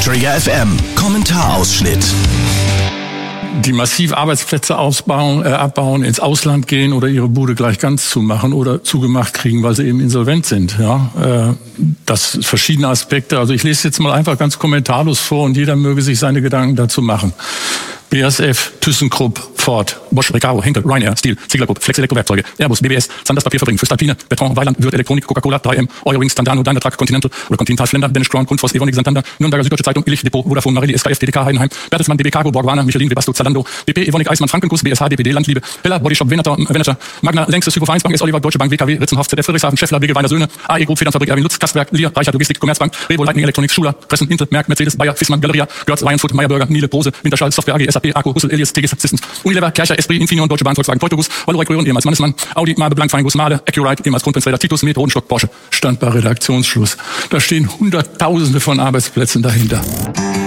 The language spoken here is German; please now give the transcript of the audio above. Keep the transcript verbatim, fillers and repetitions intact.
Trigger F M Kommentarausschnitt. Die massiv Arbeitsplätze ausbauen, äh, abbauen, ins Ausland gehen oder ihre Bude gleich ganz zumachen oder zugemacht kriegen, weil sie eben insolvent sind. Ja, äh, das verschiedene Aspekte. Also ich lese jetzt mal einfach ganz kommentarlos vor und jeder möge sich seine Gedanken dazu machen. B A S F, ThyssenKrupp, Ford, Bosch, Recaro, Henkel, Ryanair, Stihl, Ziegler Group, Flex Elektrowerkzeuge, Airbus, B W S, Sanders Papierfabrik, Fürstalpine, Beton, Weiland, Würth Elektronik, Coca-Cola, drei M, Eurowings, Tandano, Daimler Truck, Continental oder Continental Flender, Danish Crown, Grundfos, Evonik, Santander, Nürnberger Süddeutsche Zeitung, Illich, Depot, Vodafone, Marelli, S K F, D D K, Heidenheim, Bertelsmann, D B Cargo, Borgwana, Michelin, Webasto, Zalando, B P, Evonik, Eismann, Frankenguss, B S H, D P D, Landliebe, Heller, Bodyshop, Venator, Venator, Magna, Längstes, Hypovereinsbank, S. Oliver, Deutsche Bank, W K W, Ritzenhoff, Z D F, Friedrichshafen, Scheffler, Wege, Weiner Söhne, A E Group, Federnfabrik, Erwin Lutz, Kastwerk, Lier, Reichert Logistik, Commerzbank, Revo, Lightning Electronics, Schuler, Pressen, Intel, Merck, Mercedes, Bayer, Fissmann, Galeria, Görz, Ryan Food, Meyerburger, Miele, Bose, Winterschall, Software A G, S A P, Akku, Hussel, Elias, T G S Systems, Unilever, Kercher, Esprit, Infineon, Deutsche Bahn, Volkswagen, Teutogus, Valorec, Röhren, ehemals Mannesmann, Audi, Mabe, Blank, Feinguss, Mahle, Accurite, ehemals Kronprinzräder, Titus, Med, Rodenstock, Porsche. Stand bei Redaktionsschluss. Da stehen Hunderttausende von Arbeitsplätzen dahinter.